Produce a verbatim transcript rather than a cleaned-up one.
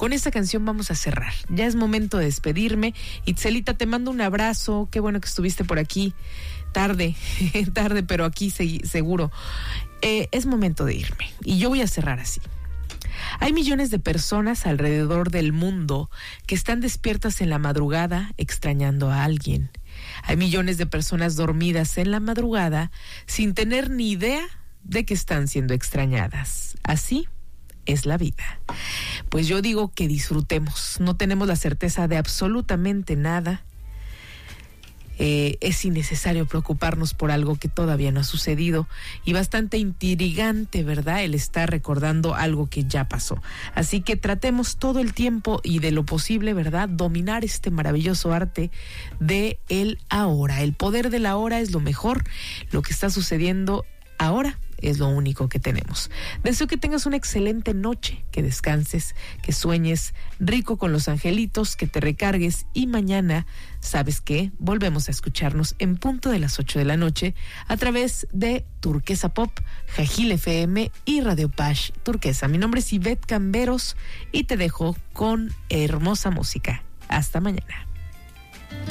con esta canción vamos a cerrar. Ya es momento de despedirme. Itzelita, te mando un abrazo. Qué bueno que estuviste por aquí. Tarde, tarde, pero aquí seguro. Eh, es momento de irme. Y yo voy a cerrar así. Hay millones de personas alrededor del mundo que están despiertas en la madrugada extrañando a alguien. Hay millones de personas dormidas en la madrugada sin tener ni idea de que están siendo extrañadas. Así es la vida. Pues yo digo que disfrutemos. No tenemos la certeza de absolutamente nada. Eh, es innecesario preocuparnos por algo que todavía no ha sucedido y bastante intrigante, ¿verdad?, el estar recordando algo que ya pasó. Así que tratemos todo el tiempo y de lo posible, ¿verdad?, dominar este maravilloso arte de el ahora. El poder del ahora es lo mejor. Lo que está sucediendo ahora es lo único que tenemos. Deseo que tengas una excelente noche, que descanses, que sueñes rico con los angelitos, que te recargues y mañana, ¿sabes qué? Volvemos a escucharnos en punto de las ocho de la noche a través de Turquesa Pop, Jajil F M y Radio Pash Turquesa. Mi nombre es Ivette Camberos y te dejo con hermosa música. Hasta mañana.